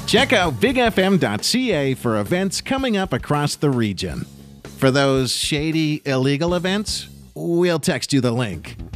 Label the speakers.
Speaker 1: Check out bigfm.ca for events coming up across the region. For those shady, illegal events, we'll text you the link.